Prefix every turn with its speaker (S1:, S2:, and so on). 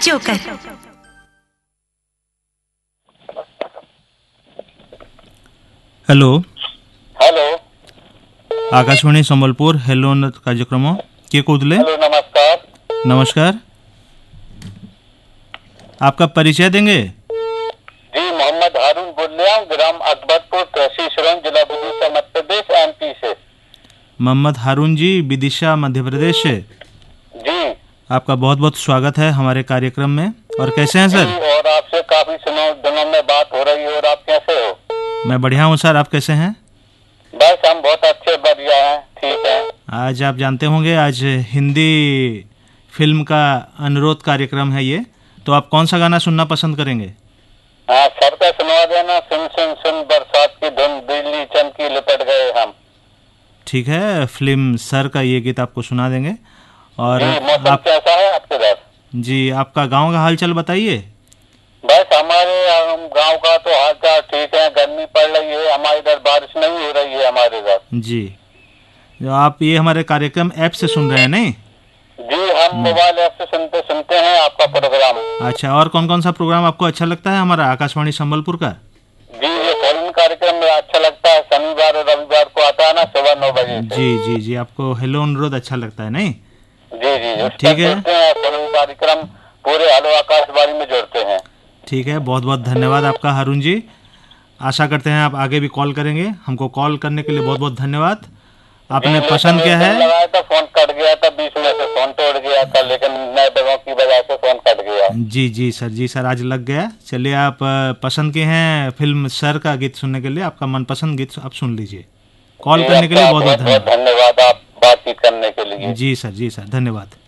S1: Joker.
S2: Hello
S3: hello
S2: Akashvani Sambalpur hello कार्यक्रम के कौदले।
S3: Hello नमस्कार।
S2: नमस्कार, आपका परिचय देंगे?
S3: जी मोहम्मद हारून बोल रहा हूँ, ग्राम अकबरपुर, तहसील सुरंग, जिला विदिशा, मध्य प्रदेश, एमपी से।
S2: मोहम्मद हारून जी, विदिशा मध्य प्रदेश से।
S3: जी
S2: आपका बहुत बहुत स्वागत है हमारे कार्यक्रम में। और कैसे हैं सर?
S3: जी, और आपसे काफी दिनों में बात हो रही है, और आप कैसे हो?
S2: मैं बढ़िया हूँ सर, आप कैसे हैं?
S3: बस हम बहुत अच्छे, बढ़िया हैं, ठीक है।
S2: आज आप जानते होंगे आज हिंदी फिल्म का अनुरोध कार्यक्रम है ये, तो आप कौन सा गाना सुनना पसंद करेंगे?
S3: हाँ, सबका सुनवा देना। सुन सुन सुन बरसात की धुन, बिजली चमकी, लिपट गए हम।
S2: ठीक है, फिल्म सर का ये गीत आपको सुना देंगे। और
S3: जी, मौसम कैसा है आपके घर?
S2: जी, आपका गांव का हालचाल बताइए।
S3: बस हमारे गांव का तो हालचाल ठीक है, गर्मी पड़ रही है, हमारे इधर बारिश नहीं हो रही है हमारे इधर।
S2: जी, जो आप ये हमारे कार्यक्रम ऐप से सुन रहे हैं नहीं?
S3: जी, हम मोबाइल ऐप से सुनते हैं आपका प्रोग्राम।
S2: अच्छा, और कौन कौन सा प्रोग्राम आपको अच्छा लगता है हमारा आकाशवाणी संबलपुर का?
S3: जी, ये फोन कार्यक्रम में अच्छा लगता है, शनिवार और रविवार को आता है ना, सुबह 9 बजे से।
S2: जी जी जी, आपको हेलो अनुरोध अच्छा लगता है नहीं?
S3: जी जी, उस
S2: ठीक है।
S3: फोन कार्यक्रम पूरे हेलो आकाशवाणी में जोड़ते हैं।
S2: ठीक है, बहुत बहुत धन्यवाद आपका हारून जी। आशा करते हैं आप आगे भी कॉल करेंगे। हमको कॉल करने के लिए बहुत बहुत धन्यवाद। आपने पसंद किया है?
S3: लगाया था, फोन कट गया था, बीच में से फोन तोड़ गया था, लेकिन नेटवर्क की वजह से फोन कट गया।
S2: जी जी सर, जी सर, आज लग गया। चलिए, आप पसंद किए हैं फिल्म सर का गीत सुनने के लिए, आपका मनपसंद गीत आप सुन लीजिए। कॉल करने के लिए बहुत बहुत
S3: धन्यवाद, आप बातचीत करने के लिए।
S2: जी सर, जी सर, धन्यवाद।